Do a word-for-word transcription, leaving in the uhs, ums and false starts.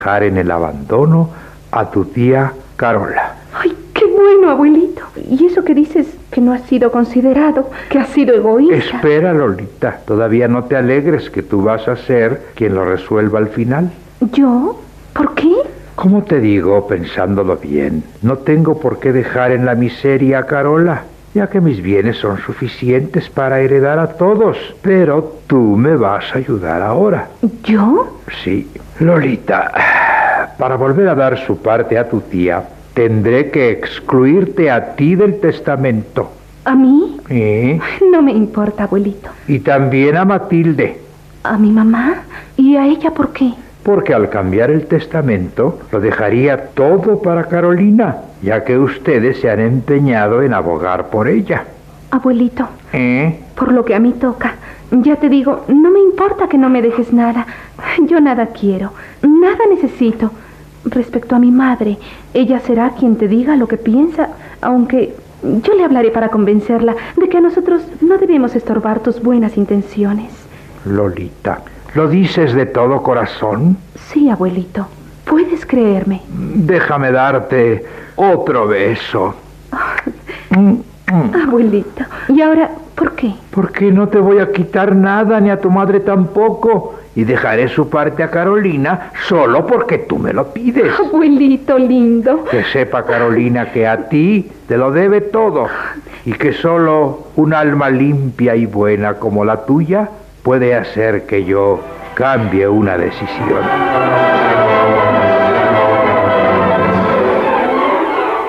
dejar en el abandono a tu tía Carola. ¡Ay, qué bueno, abuelito! Y eso que dices que no has sido considerado, que has sido egoísta. Espera, Lolita, todavía no te alegres que tú vas a ser quien lo resuelva al final. ¿Yo? ¿Por qué? Como te digo, pensándolo bien, no tengo por qué dejar en la miseria a Carola, ya que mis bienes son suficientes para heredar a todos. Pero tú me vas a ayudar ahora. ¿Yo? Sí. Lolita, para volver a dar su parte a tu tía, tendré que excluirte a ti del testamento. ¿A mí? ¿Eh? No me importa, abuelito. Y también a Matilde. ¿A mi mamá? ¿Y a ella por qué? Porque al cambiar el testamento, lo dejaría todo para Carolina, ya que ustedes se han empeñado en abogar por ella. Abuelito, ¿Eh? por lo que a mí toca, ya te digo, no me importa que no me dejes nada. Yo nada quiero, nada necesito. Respecto a mi madre, ella será quien te diga lo que piensa, aunque yo le hablaré para convencerla de que a nosotros no debemos estorbar tus buenas intenciones. Lolita, ¿lo dices de todo corazón? Sí, abuelito, puedes creerme. Déjame darte otro beso. Mm, mm. Abuelito, ¿y ahora por qué? Porque no te voy a quitar nada, ni a tu madre tampoco. Y dejaré su parte a Carolina solo porque tú me lo pides. Abuelito lindo. Que sepa Carolina que a ti te lo debe todo. Y que solo un alma limpia y buena como la tuya puede hacer que yo cambie una decisión.